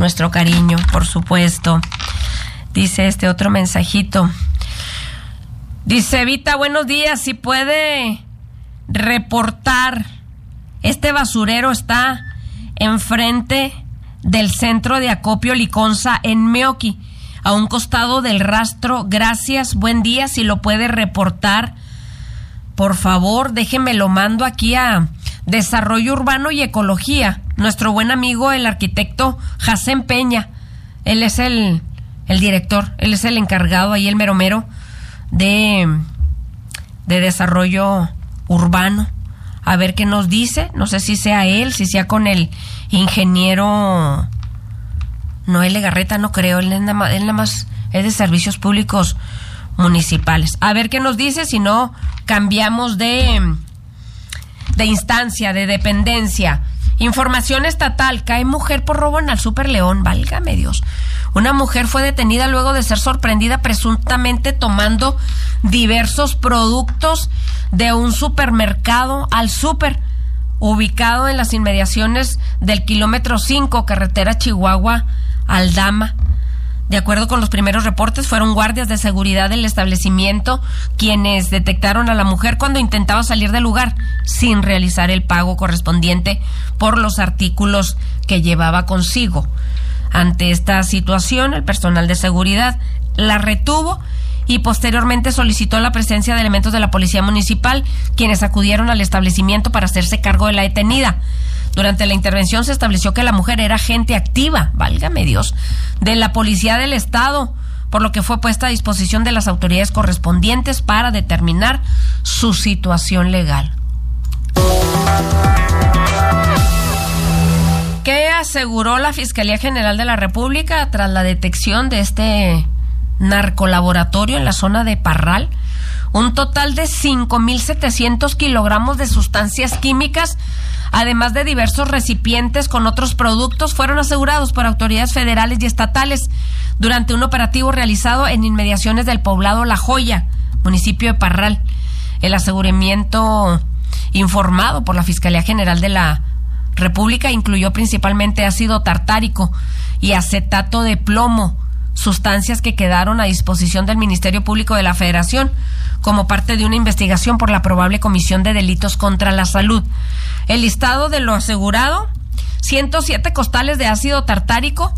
nuestro cariño, por supuesto. Dice este otro mensajito. Dice, Vita, buenos días, si puede reportar, este basurero está enfrente del centro de acopio Liconza en Meoqui, a un costado del rastro. Gracias, buen día, si lo puede reportar, por favor, déjeme lo mando aquí a Desarrollo Urbano y Ecología, nuestro buen amigo el arquitecto Jacén Peña, él es el director, él es el encargado ahí, el mero mero de desarrollo urbano, a ver qué nos dice, no sé si sea él, si sea con el ingeniero Noel Legarreta, no creo, él nada más es de servicios públicos municipales, a ver qué nos dice, si no cambiamos de instancia, de dependencia. Información estatal, cae mujer por robo en el Súper León, válgame Dios. Una mujer fue detenida luego de ser sorprendida presuntamente tomando diversos productos de un supermercado al súper, ubicado en las inmediaciones del kilómetro 5, carretera Chihuahua-Aldama. De acuerdo con los primeros reportes, fueron guardias de seguridad del establecimiento quienes detectaron a la mujer cuando intentaba salir del lugar sin realizar el pago correspondiente por los artículos que llevaba consigo. Ante esta situación, el personal de seguridad la retuvo y posteriormente solicitó la presencia de elementos de la policía municipal, quienes acudieron al establecimiento para hacerse cargo de la detenida. Durante la intervención se estableció que la mujer era agente activa, válgame Dios, de la Policía del Estado, por lo que fue puesta a disposición de las autoridades correspondientes para determinar su situación legal. ¿Qué aseguró la Fiscalía General de la República tras la detección de este narcolaboratorio en la zona de Parral? Un total de 5.700 kilogramos de sustancias químicas, además de diversos recipientes con otros productos, fueron asegurados por autoridades federales y estatales durante un operativo realizado en inmediaciones del poblado La Joya, municipio de Parral. El aseguramiento informado por la Fiscalía General de la República incluyó principalmente ácido tartárico y acetato de plomo, sustancias que quedaron a disposición del Ministerio Público de la Federación como parte de una investigación por la probable comisión de delitos contra la salud. El listado de lo asegurado: 107 costales de ácido tartárico,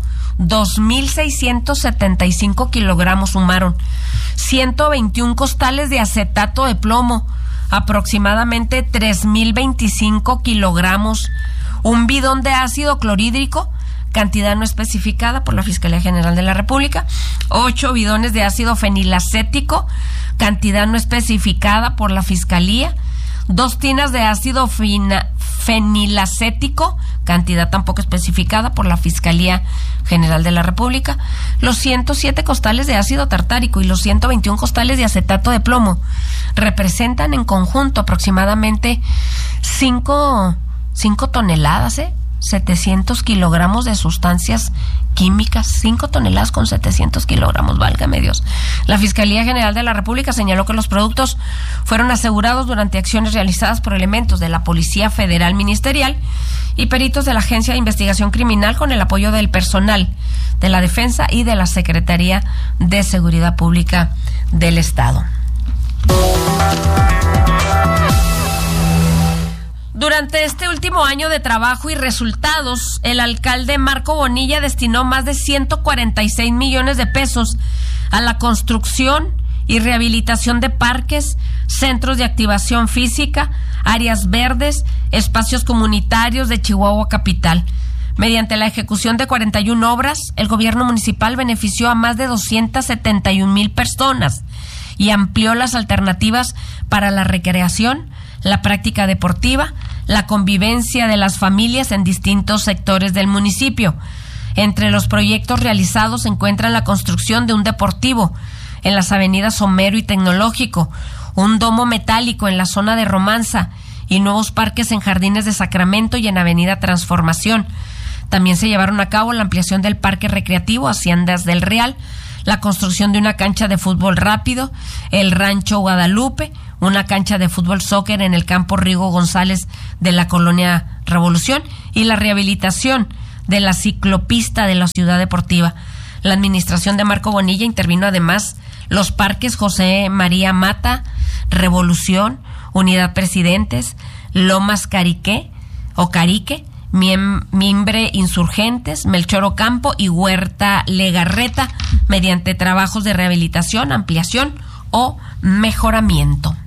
2.675 kilogramos sumaron, 121 costales de acetato de plomo, aproximadamente 3.025 kilogramos, un bidón de ácido clorhídrico, cantidad no especificada por la Fiscalía General de la República, 8 bidones de ácido fenilacético, cantidad no especificada por la Fiscalía, 2 tinas de ácido fenilacético, cantidad tampoco especificada por la Fiscalía General de la República, los 107 costales de ácido tartárico y los 121 costales de acetato de plomo representan en conjunto aproximadamente 5 toneladas, 700 kilogramos de sustancias químicas, 5 toneladas con 700 kilogramos, válgame Dios. La Fiscalía General de la República señaló que los productos fueron asegurados durante acciones realizadas por elementos de la Policía Federal Ministerial y peritos de la Agencia de Investigación Criminal con el apoyo del personal de la Defensa y de la Secretaría de Seguridad Pública del Estado. Durante este último año de trabajo y resultados, el alcalde Marco Bonilla destinó más de 146 millones de pesos a la construcción y rehabilitación de parques, centros de activación física, áreas verdes, espacios comunitarios de Chihuahua capital. Mediante la ejecución de 41 obras, el gobierno municipal benefició a más de 271,000 personas y amplió las alternativas para la recreación, la práctica deportiva, la convivencia de las familias en distintos sectores del municipio. Entre los proyectos realizados se encuentran la construcción de un deportivo en las avenidas Homero y Tecnológico, un domo metálico en la zona de Romanza y nuevos parques en Jardines de Sacramento y en Avenida Transformación. También se llevaron a cabo la ampliación del parque recreativo Haciendas del Real, la construcción de una cancha de fútbol rápido, el Rancho Guadalupe, una cancha de fútbol soccer en el campo Rigo González de la Colonia Revolución y la rehabilitación de la ciclopista de la Ciudad Deportiva. La administración de Marco Bonilla intervino además los parques José María Mata, Revolución, Unidad Presidentes, Lomas Carique, Mimbre Insurgentes, Melchor Ocampo y Huerta Legarreta, mediante trabajos de rehabilitación, ampliación o mejoramiento.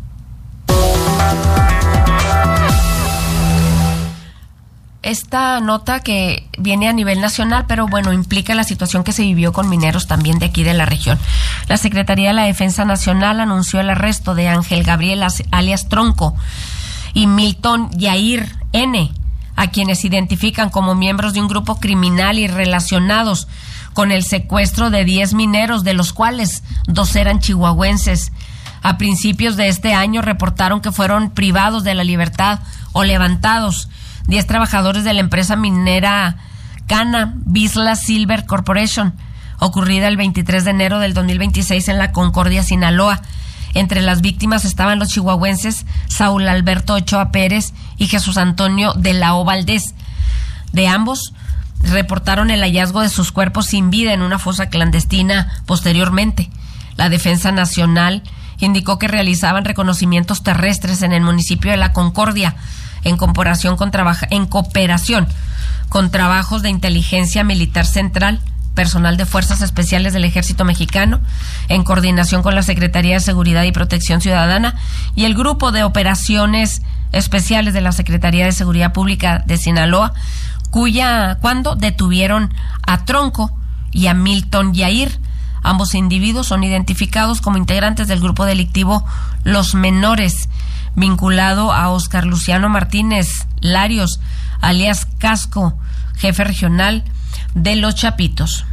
Esta nota que viene a nivel nacional, pero bueno, implica la situación que se vivió con mineros también de aquí de la región. La Secretaría de la Defensa Nacional anunció el arresto de Ángel Gabriel alias Tronco y Milton Yair N., a quienes identifican como miembros de un grupo criminal y relacionados con el secuestro de 10 mineros, de los cuales 2 eran chihuahuenses. A principios de este año reportaron que fueron privados de la libertad o levantados 10 trabajadores de la empresa minera Cana Bisla Silver Corporation, ocurrida el 23 de enero del 2026 en La Concordia, Sinaloa. Entre las víctimas estaban los chihuahuenses Saúl Alberto Ochoa Pérez y Jesús Antonio de la O Valdés. De ambos reportaron el hallazgo de sus cuerpos sin vida en una fosa clandestina posteriormente. La Defensa Nacional indicó que realizaban reconocimientos terrestres en el municipio de La Concordia en cooperación con trabajos de inteligencia militar central, personal de Fuerzas Especiales del Ejército Mexicano, en coordinación con la Secretaría de Seguridad y Protección Ciudadana y el Grupo de Operaciones Especiales de la Secretaría de Seguridad Pública de Sinaloa, cuando detuvieron a Tronco y a Milton Yair. Ambos individuos son identificados como integrantes del grupo delictivo Los Menores, vinculado a Oscar Luciano Martínez Larios, alias Casco, jefe regional de Los Chapitos.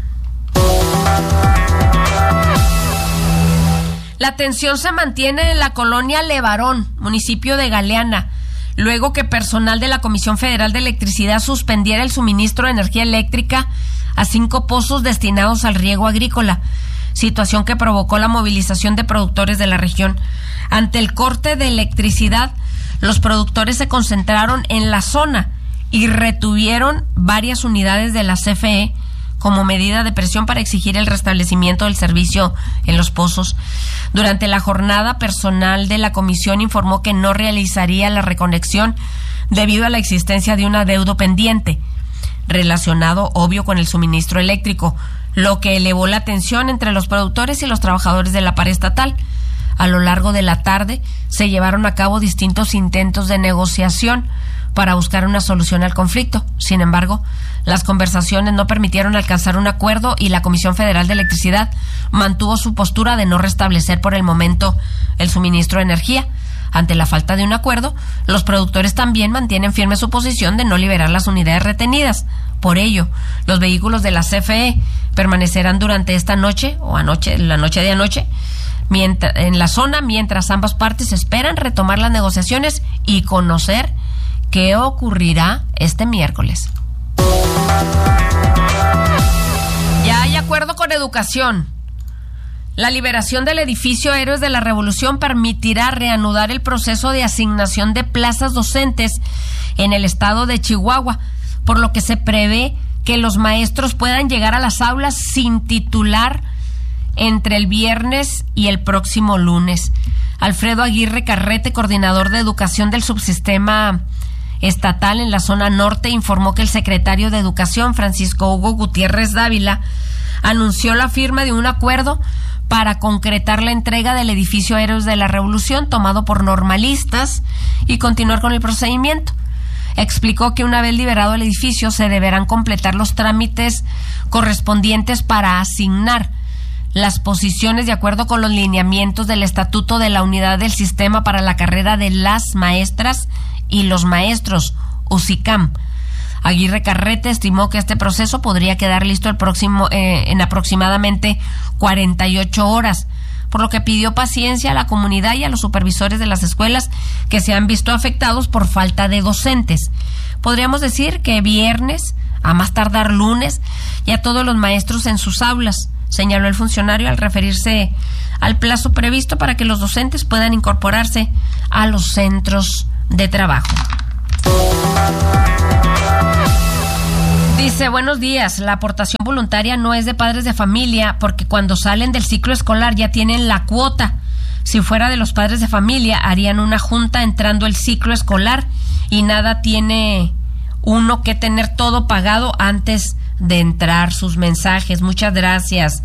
La tensión se mantiene en la colonia Levarón, municipio de Galeana, luego que personal de la Comisión Federal de Electricidad suspendiera el suministro de energía eléctrica a 5 pozos destinados al riego agrícola, situación que provocó la movilización de productores de la región. Ante el corte de electricidad, los productores se concentraron en la zona y retuvieron varias unidades de la CFE como medida de presión para exigir el restablecimiento del servicio en los pozos. Durante la jornada, personal de la comisión informó que no realizaría la reconexión debido a la existencia de un adeudo pendiente, relacionado, obvio, con el suministro eléctrico, lo que elevó la tensión entre los productores y los trabajadores de la pared estatal. A lo largo de la tarde se llevaron a cabo distintos intentos de negociación para buscar una solución al conflicto. Sin embargo, las conversaciones no permitieron alcanzar un acuerdo y la Comisión Federal de Electricidad mantuvo su postura de no restablecer por el momento el suministro de energía. Ante la falta de un acuerdo, los productores también mantienen firme su posición de no liberar las unidades retenidas. Por ello, los vehículos de la CFE permanecerán durante esta noche o la noche de anoche en la zona, mientras ambas partes esperan retomar las negociaciones y conocer qué ocurrirá este miércoles. Ya hay acuerdo con Educación. La liberación del edificio Héroes de la Revolución permitirá reanudar el proceso de asignación de plazas docentes en el estado de Chihuahua, por lo que se prevé que los maestros puedan llegar a las aulas sin titular entre el viernes y el próximo lunes. Alfredo Aguirre Carrete, coordinador de educación del subsistema estatal en la zona norte, informó que el secretario de Educación, Francisco Hugo Gutiérrez Dávila, anunció la firma de un acuerdo para concretar la entrega del edificio Héroes de la Revolución tomado por normalistas y continuar con el procedimiento. Explicó que una vez liberado el edificio se deberán completar los trámites correspondientes para asignar las posiciones de acuerdo con los lineamientos del Estatuto de la Unidad del Sistema para la Carrera de las Maestras y los Maestros, USICAM. Aguirre Carrete estimó que este proceso podría quedar listo en aproximadamente 48 horas, por lo que pidió paciencia a la comunidad y a los supervisores de las escuelas que se han visto afectados por falta de docentes. Podríamos decir que viernes, a más tardar lunes, ya todos los maestros en sus aulas, señaló el funcionario al referirse al plazo previsto para que los docentes puedan incorporarse a los centros de trabajo. Dice, buenos días, la aportación voluntaria no es de padres de familia porque cuando salen del ciclo escolar ya tienen la cuota. Si fuera de los padres de familia, harían una junta entrando el ciclo escolar y nada tiene uno que tener todo pagado antes de entrar. Sus mensajes, muchas gracias.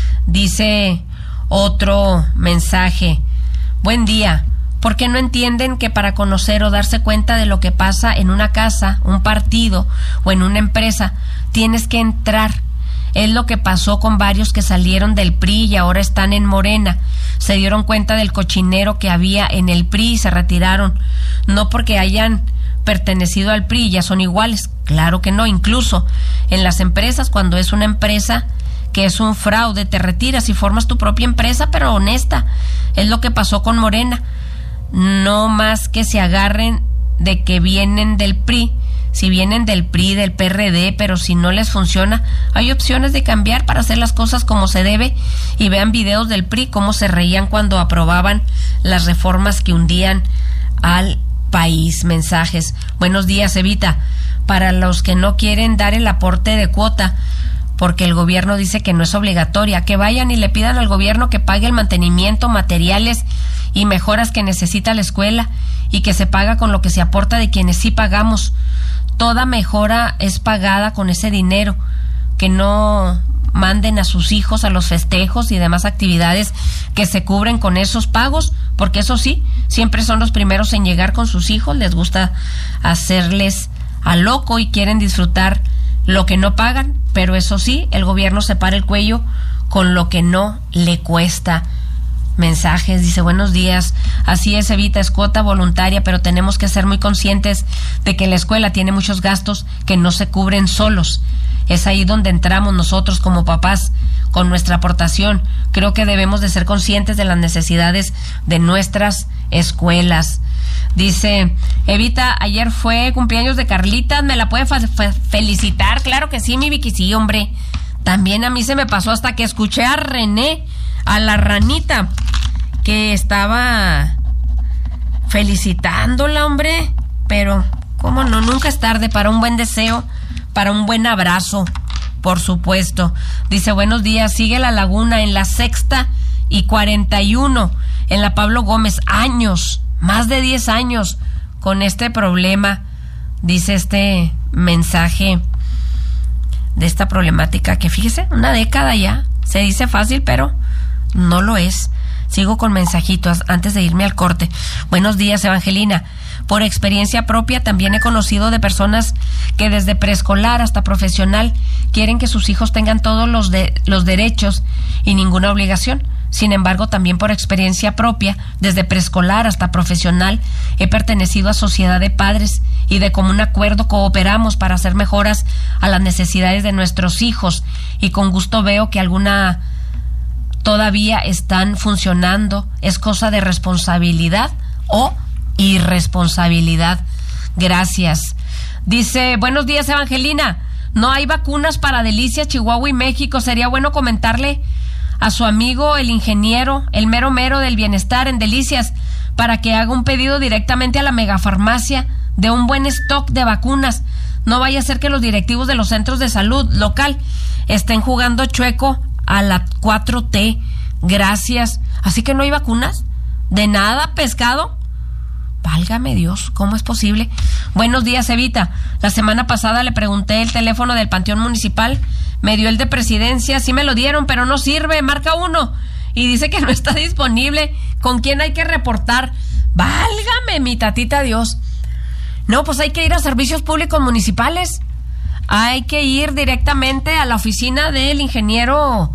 Dice otro mensaje, buen día. ¿Por qué no entienden que para conocer o darse cuenta de lo que pasa en una casa, un partido o en una empresa, tienes que entrar? Es lo que pasó con varios que salieron del PRI y ahora están en Morena. Se dieron cuenta del cochinero que había en el PRI y se retiraron. No porque hayan pertenecido al PRI ya son iguales. Claro que no. Incluso en las empresas, cuando es una empresa que es un fraude, te retiras y formas tu propia empresa, pero honesta. Es lo que pasó con Morena. No más que se agarren de que vienen del PRI. Si vienen del PRI, del PRD, pero si no les funciona, hay opciones de cambiar para hacer las cosas como se debe. Y vean videos del PRI, cómo se reían cuando aprobaban las reformas que hundían al país. Mensajes. Buenos días, Evita. Para los que no quieren dar el aporte de cuota, porque el gobierno dice que no es obligatoria, que vayan y le pidan al gobierno que pague el mantenimiento, materiales y mejoras que necesita la escuela y que se paga con lo que se aporta de quienes sí pagamos. Toda mejora es pagada con ese dinero. Que no manden a sus hijos a los festejos y demás actividades que se cubren con esos pagos, porque eso sí, siempre son los primeros en llegar con sus hijos, les gusta hacerles a loco y quieren disfrutar lo que no pagan, pero eso sí, el gobierno se para el cuello con lo que no le cuesta. Mensajes, dice, buenos días, así es, Evita, es cuota voluntaria, pero tenemos que ser muy conscientes de que la escuela tiene muchos gastos que no se cubren solos. Es ahí donde entramos nosotros como papás con nuestra aportación. Creo que debemos de ser conscientes de las necesidades de nuestras escuelas. Dice, Evita, ayer fue cumpleaños de Carlita, ¿me la puede felicitar? Claro que sí, mi Vicky, sí, hombre. También a mí se me pasó hasta que escuché a René, a la ranita, que estaba felicitándola, hombre. Pero, ¿cómo no? Nunca es tarde para un buen deseo, para un buen abrazo, por supuesto. Dice, buenos días, sigue la laguna en la 6ª y 41, en la Pablo Gómez, años, más de 10 años con este problema. Dice este mensaje de esta problemática, que fíjese, una década ya, se dice fácil, pero no lo es. Sigo con mensajitos antes de irme al corte. Buenos días, Evangelina. Por experiencia propia también he conocido de personas que desde preescolar hasta profesional quieren que sus hijos tengan todos los derechos y ninguna obligación. Sin embargo, también por experiencia propia, desde preescolar hasta profesional, he pertenecido a sociedad de padres y de común acuerdo cooperamos para hacer mejoras a las necesidades de nuestros hijos, y con gusto veo que alguna todavía están funcionando. Es cosa de responsabilidad o irresponsabilidad. Gracias. Dice, buenos días, Evangelina. No hay vacunas para Delicias, Chihuahua y México. Sería bueno comentarle a su amigo el ingeniero, el mero mero del bienestar en Delicias, para que haga un pedido directamente a la megafarmacia de un buen stock de vacunas. No vaya a ser que los directivos de los centros de salud local estén jugando chueco a la 4T. Gracias. Así que no hay vacunas. De nada, pescado. Válgame Dios, ¿cómo es posible? Buenos días, Evita. La semana pasada le pregunté el teléfono del Panteón Municipal. Me dio el de Presidencia, sí me lo dieron, pero no sirve, marca 1. Y dice que no está disponible. ¿Con quién hay que reportar? Válgame mi tatita Dios. No, pues hay que ir a servicios públicos municipales. Hay que ir directamente a la oficina del ingeniero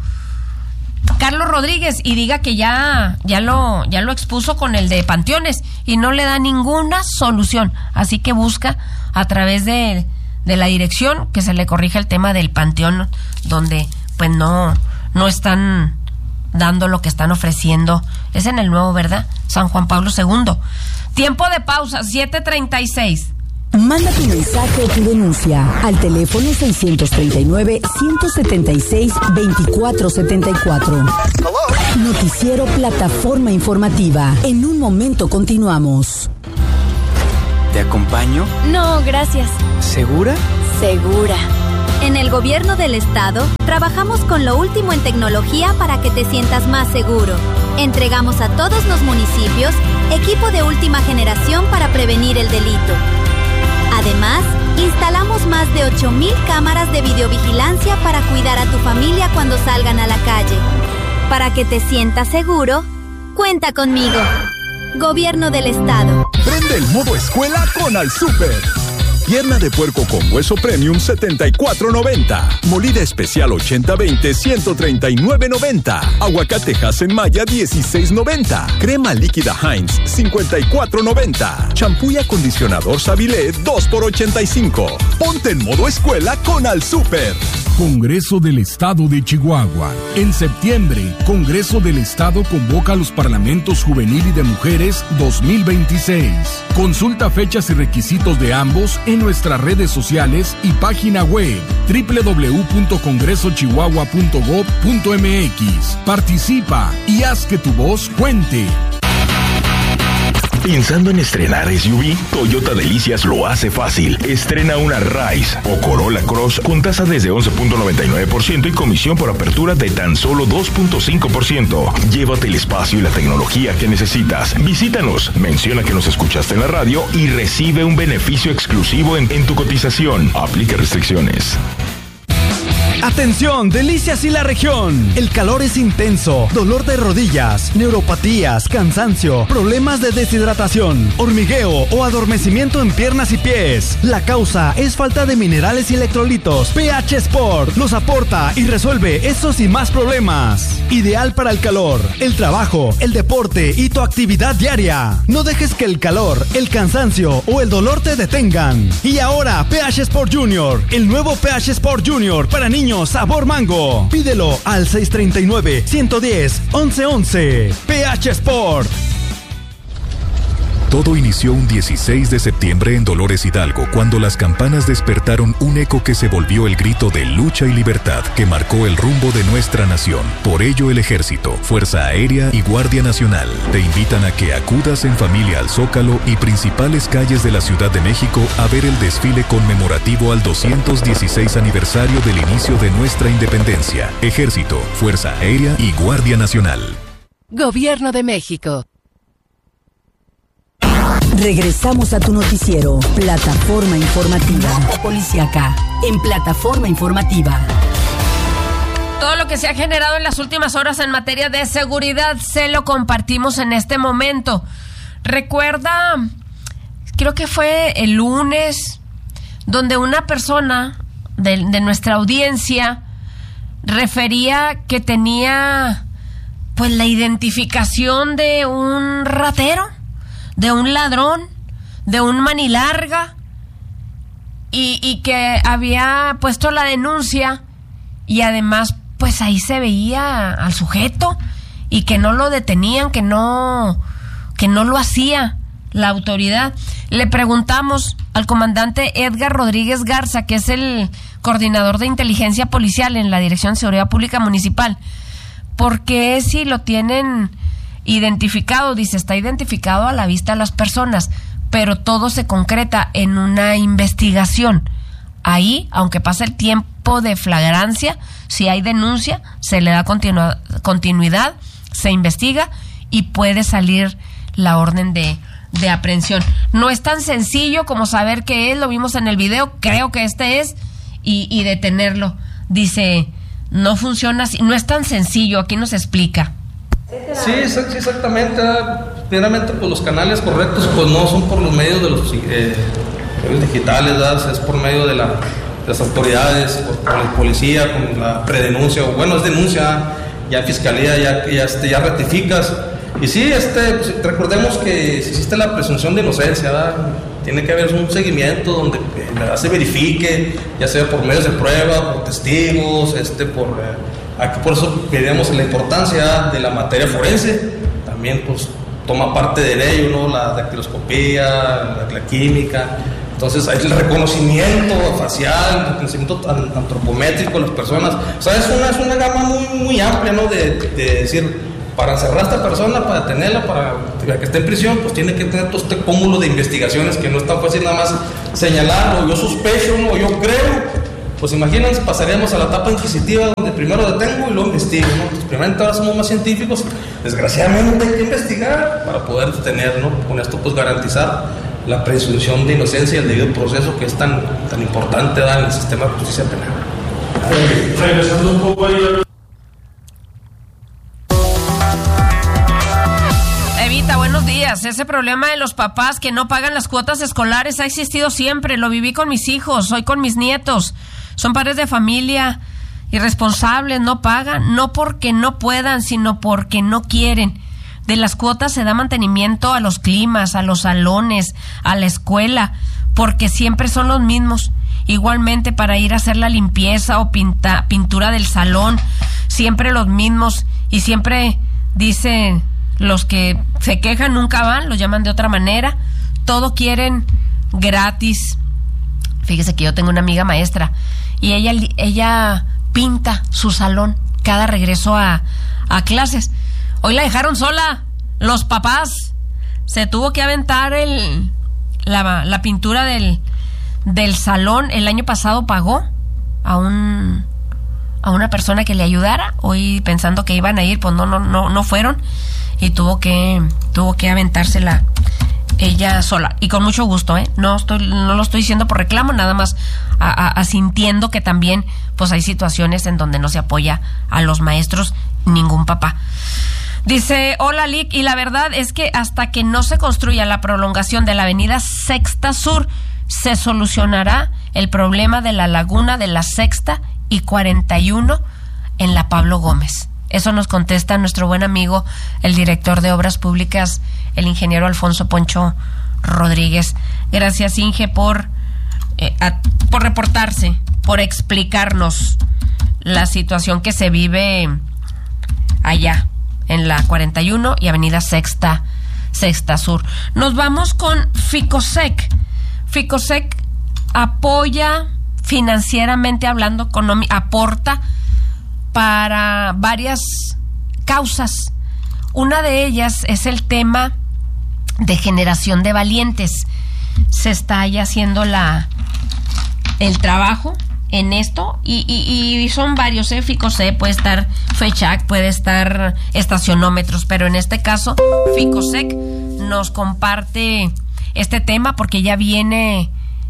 Carlos Rodríguez y diga que ya lo expuso con el de Panteones y no le da ninguna solución. Así que busca a través de la dirección que se le corrija el tema del Panteón, donde pues no están dando lo que están ofreciendo. Es en el nuevo, ¿verdad? San Juan Pablo II. Tiempo de pausa, 7:36. Manda tu mensaje o tu denuncia al teléfono 639-176-2474. Noticiero Plataforma Informativa. En un momento continuamos. ¿Te acompaño? No, gracias. ¿Segura? Segura. En el Gobierno del Estado, trabajamos con lo último en tecnología para que te sientas más seguro. Entregamos a todos los municipios equipo de última generación para prevenir el delito. Además, instalamos más de 8,000 cámaras de videovigilancia para cuidar a tu familia cuando salgan a la calle. Para que te sientas seguro, cuenta conmigo. Gobierno del Estado. Prende el modo escuela con Al Súper. Pierna de puerco con hueso premium, $74.90. Molida especial 80-20, $139.90. Aguacate Hass-en-Maya, $16.90. Crema líquida Heinz, $54.90. Champú y acondicionador Savilé, 2 por $85. Ponte en modo escuela con Al Súper. Congreso del Estado de Chihuahua. En septiembre, Congreso del Estado convoca a los Parlamentos Juvenil y de Mujeres 2026. Consulta fechas y requisitos de ambos en nuestras redes sociales y página web www.congresochihuahua.gov.mx. Participa y haz que tu voz cuente. ¿Pensando en estrenar SUV? Toyota Delicias lo hace fácil. Estrena una Rise o Corolla Cross con tasa desde 11.99% y comisión por apertura de tan solo 2.5%. Llévate el espacio y la tecnología que necesitas. Visítanos, menciona que nos escuchaste en la radio y recibe un beneficio exclusivo en tu cotización. Aplica restricciones. ¡Atención! ¡Delicias y la región! El calor es intenso, dolor de rodillas, neuropatías, cansancio, problemas de deshidratación, hormigueo o adormecimiento en piernas y pies. La causa es falta de minerales y electrolitos. pH Sport los aporta y resuelve estos y más problemas. Ideal para el calor, el trabajo, el deporte y tu actividad diaria. No dejes que el calor, el cansancio o el dolor te detengan. Y ahora, pH Sport Junior, el nuevo pH Sport Junior para niños sabor mango. Pídelo al 639-110-1111. pH Sport. Todo inició un 16 de septiembre en Dolores Hidalgo, cuando las campanas despertaron un eco que se volvió el grito de lucha y libertad que marcó el rumbo de nuestra nación. Por ello, el Ejército, Fuerza Aérea y Guardia Nacional te invitan a que acudas en familia al Zócalo y principales calles de la Ciudad de México a ver el desfile conmemorativo al 216 aniversario del inicio de nuestra independencia. Ejército, Fuerza Aérea y Guardia Nacional. Gobierno de México. Regresamos a tu noticiero, Plataforma Informativa. Policíaca, en Plataforma Informativa. Todo lo que se ha generado en las últimas horas en materia de seguridad se lo compartimos en este momento. Recuerda, creo que fue el lunes, donde una persona de nuestra audiencia refería que tenía pues la identificación de un ratero, de un ladrón, de un manilarga, y que había puesto la denuncia, y además pues ahí se veía al sujeto y que no lo detenían, que no lo hacía la autoridad. Le preguntamos al comandante Edgar Rodríguez Garza, que es el coordinador de inteligencia policial en la Dirección de Seguridad Pública Municipal, ¿por qué si lo tienen identificado? Dice, está identificado a la vista de las personas, pero todo se concreta en una investigación. Ahí, aunque pase el tiempo de flagrancia, si hay denuncia, se le da continuidad, se investiga y puede salir la orden de aprehensión. No es tan sencillo como saber qué es, lo vimos en el video, creo que este es, y detenerlo. Dice, no funciona así, no es tan sencillo, aquí nos explica. Sí, exactamente. Primeramente, pues los canales correctos pues no son por los medios de los medios digitales, ¿verdad? Es por medio de las autoridades, por la policía, con la predenuncia, o bueno, es denuncia, ya fiscalía, ya ratificas. Y sí, pues, recordemos que si existe la presunción de inocencia, ¿verdad? Tiene que haber un seguimiento donde se verifique, ya sea por medios de prueba, por testigos, por eso pedimos la importancia de la materia forense. También pues toma parte de ello, ¿no? La dactiloscopía, la química. Entonces hay el reconocimiento facial, el reconocimiento antropométrico de las personas. O sea, es una gama muy, muy amplia, ¿no? De decir, para encerrar a esta persona, para detenerla, para que esté en prisión, pues tiene que tener todo este cúmulo de investigaciones que no es tan fácil nada más señalarlo. Yo sospecho, ¿no? Yo creo pues imagínense, pasaríamos a la etapa inquisitiva donde primero detengo y luego investigo, ¿no? Pues primeramente ahora somos más científicos, desgraciadamente hay que investigar para poder detener, ¿no? Con esto pues garantizar la presunción de inocencia y el debido proceso que es tan importante en el sistema de justicia penal. Regresando un poco ahí. Evita, buenos días. Ese problema de los papás que no pagan las cuotas escolares ha existido siempre. Lo viví con mis hijos, hoy con mis nietos. Son padres de familia irresponsables, no pagan, no porque no puedan, sino porque no quieren. De las cuotas se da mantenimiento a los climas, a los salones, a la escuela, porque siempre son los mismos. Igualmente para ir a hacer la limpieza o pintura del salón, siempre los mismos. Y siempre dicen, los que se quejan nunca van, los llaman de otra manera. Todo quieren gratis. Fíjese que yo tengo una amiga maestra y ella pinta su salón cada regreso a clases. Hoy la dejaron sola, los papás. Se tuvo que aventar la pintura del salón. El año pasado pagó a una persona que le ayudara. Hoy pensando que iban a ir, pues no fueron. Y tuvo que aventársela ella sola. Y con mucho gusto, no lo estoy diciendo por reclamo, nada más asintiendo que también pues hay situaciones en donde no se apoya a los maestros ningún papá. Dice, hola Lic, y la verdad es que hasta que no se construya la prolongación de la avenida Sexta Sur, se solucionará el problema de la laguna de la Sexta y 41 en la Pablo Gómez. Eso nos contesta nuestro buen amigo, el director de Obras Públicas, el ingeniero Alfonso Poncho Rodríguez. Gracias, Inge, por reportarse, por explicarnos la situación que se vive allá en la 41 y avenida Sexta Sur. Nos vamos con Ficosec. Ficosec apoya financieramente hablando, aporta para varias causas. Una de ellas es el tema de generación de valientes. Se está ya haciendo el trabajo en esto y son varios, Ficosec, puede estar FECHAC, puede estar estacionómetros, pero en este caso Ficosec nos comparte este tema porque ya viene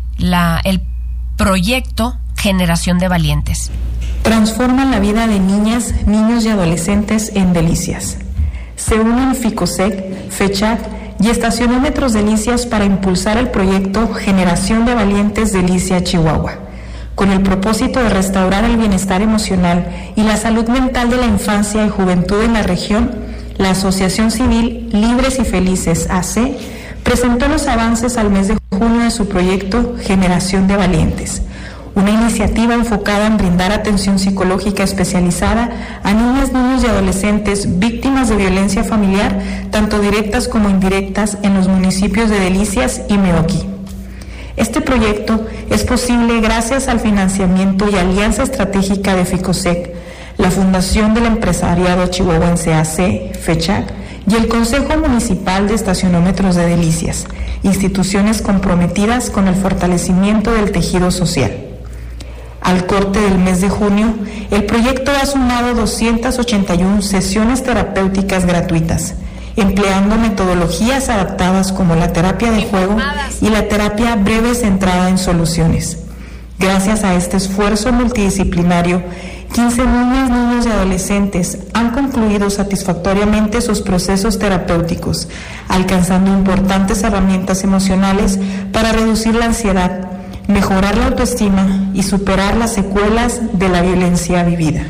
el proyecto Generación de Valientes. Transforman la vida de niñas, niños y adolescentes en delicias. Se unen Ficosec, FECHAC y estacionómetros Delicias para impulsar el proyecto Generación de Valientes Delicia Chihuahua, con el propósito de restaurar el bienestar emocional y la salud mental de la infancia y juventud en la región. La Asociación Civil Libres y Felices AC presentó los avances al mes de junio de su proyecto Generación de Valientes, una iniciativa enfocada en brindar atención psicológica especializada a niñas, niños y adolescentes víctimas de violencia familiar, tanto directas como indirectas, en los municipios de Delicias y Meoqui. Este proyecto es posible gracias al financiamiento y alianza estratégica de Ficosec, la Fundación del Empresariado Chihuahuense AC, FECHAC, y el Consejo Municipal de Estacionómetros de Delicias, instituciones comprometidas con el fortalecimiento del tejido social. Al corte del mes de junio, el proyecto ha sumado 281 sesiones terapéuticas gratuitas, empleando metodologías adaptadas como la terapia de juego y la terapia breve centrada en soluciones. Gracias a este esfuerzo multidisciplinario, 15 niñas, niños y adolescentes han concluido satisfactoriamente sus procesos terapéuticos, alcanzando importantes herramientas emocionales para reducir la ansiedad, mejorar la autoestima y superar las secuelas de la violencia vivida.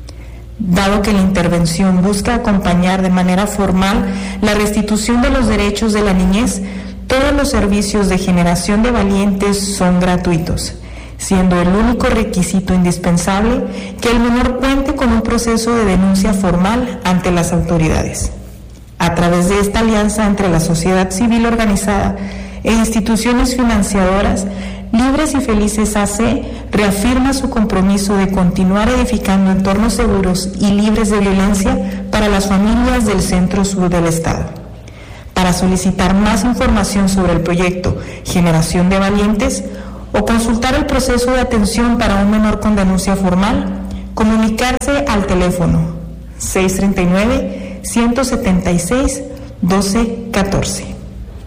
Dado que la intervención busca acompañar de manera formal la restitución de los derechos de la niñez, todos los servicios de generación de valientes son gratuitos, siendo el único requisito indispensable que el menor cuente con un proceso de denuncia formal ante las autoridades. A través de esta alianza entre la sociedad civil organizada e instituciones financiadoras, Libres y Felices AC reafirma su compromiso de continuar edificando entornos seguros y libres de violencia para las familias del centro sur del estado. Para solicitar más información sobre el proyecto Generación de Valientes, o consultar el proceso de atención para un menor con denuncia formal, comunicarse al teléfono 639-176-1214.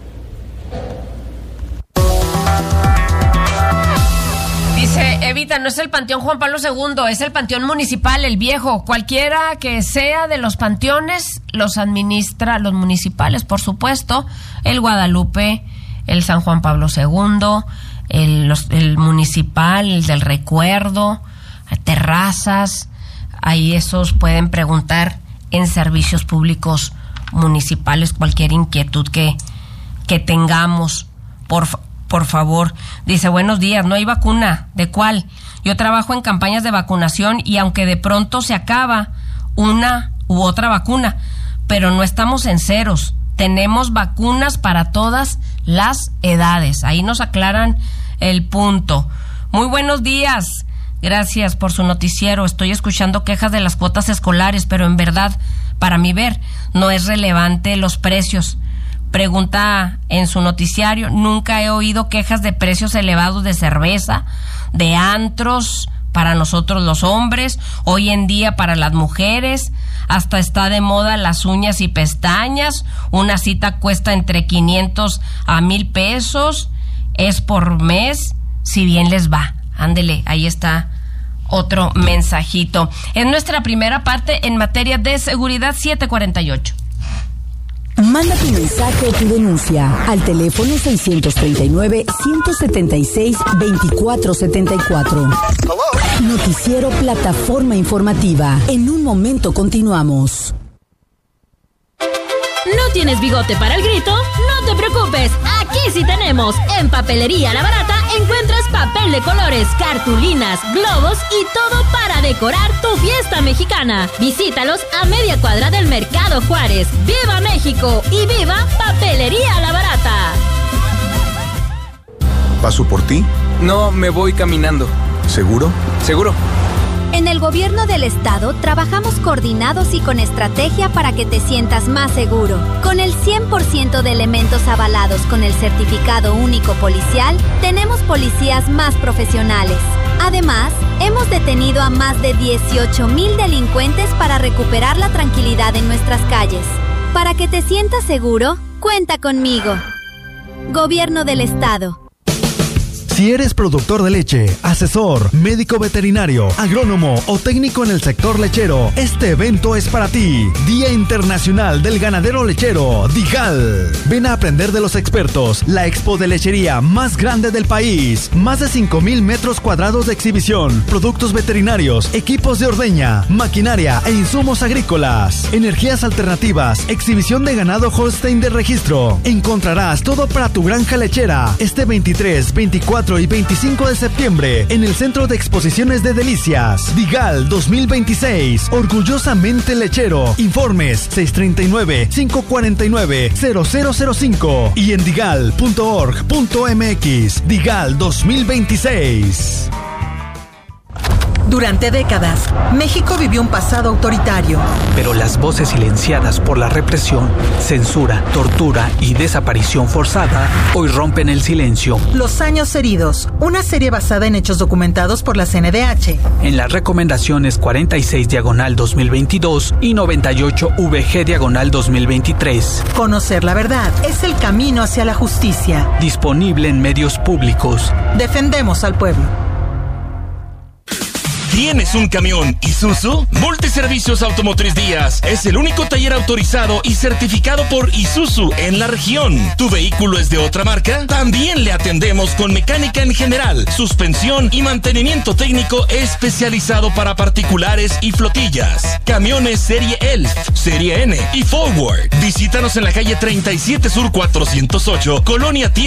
Dice Evita, no es el Panteón Juan Pablo II, es el Panteón Municipal, el viejo. Cualquiera que sea de los panteones los administra los municipales, por supuesto. El Guadalupe, el San Juan Pablo II, el municipal, el del Recuerdo, Terrazas. Ahí esos pueden preguntar en servicios públicos municipales cualquier inquietud que tengamos, por favor. Dice, buenos días, no hay vacuna. ¿De cuál? Yo trabajo en campañas de vacunación y aunque de pronto se acaba una u otra vacuna, pero no estamos en ceros. Tenemos vacunas para todas las edades. Ahí nos aclaran el punto. Muy buenos días. Gracias por su noticiero. Estoy escuchando quejas de las cuotas escolares, pero en verdad, para mi ver, no es relevante los precios. Pregunta en su noticiario, nunca he oído quejas de precios elevados de cerveza, de antros para nosotros los hombres, hoy en día para las mujeres, hasta está de moda las uñas y pestañas, una cita cuesta entre 500 a 1,000 pesos, es por mes, si bien les va. Ándele, ahí está otro mensajito. En nuestra primera parte en materia de seguridad, 7:48. Manda tu mensaje o tu denuncia al teléfono 639-176-2474. Noticiero Plataforma Informativa. En un momento continuamos. ¿No tienes bigote para el grito? No te preocupes, aquí sí tenemos. En Papelería La Barata encuentras papel de colores, cartulinas, globos y todo para decorar tu fiesta mexicana. Visítalos a media cuadra del Mercado Juárez. ¡Viva México y viva Papelería La Barata! ¿Paso por ti? No, me voy caminando. ¿Seguro? Seguro. En el gobierno del estado trabajamos coordinados y con estrategia para que te sientas más seguro. Con el 100% de elementos avalados con el certificado único policial, tenemos policías más profesionales. Además, hemos detenido a más de 18,000 delincuentes para recuperar la tranquilidad en nuestras calles. Para que te sientas seguro, cuenta conmigo. Gobierno del estado. Si eres productor de leche, asesor, médico veterinario, agrónomo o técnico en el sector lechero, este evento es para ti. Día Internacional del Ganadero Lechero, DIGAL. Ven a aprender de los expertos, la expo de lechería más grande del país. Más de 5,000 metros cuadrados de exhibición, productos veterinarios, equipos de ordeña, maquinaria e insumos agrícolas, energías alternativas, exhibición de ganado Holstein de registro. Encontrarás todo para tu granja lechera este 23, 24 y 25 de septiembre en el Centro de Exposiciones de Delicias. DIGAL 2026, orgullosamente lechero. Informes 639-549-0005 y en digal.org.mx. DIGAL 2026. Durante décadas, México vivió un pasado autoritario. Pero las voces silenciadas por la represión, censura, tortura y desaparición forzada hoy rompen el silencio. Los años heridos, una serie basada en hechos documentados por la CNDH. En las recomendaciones 46/2022 y 98/VG/2023. Conocer la verdad es el camino hacia la justicia. Disponible en medios públicos. Defendemos al pueblo. ¿Tienes un camión Isuzu? Multiservicios Automotriz Díaz es el único taller autorizado y certificado por Isuzu en la región. ¿Tu vehículo es de otra marca? También le atendemos con mecánica en general, suspensión y mantenimiento técnico especializado para particulares y flotillas. Camiones serie ELF, serie N y Forward. Visítanos en la calle 37 Sur 408, Colonia Tierra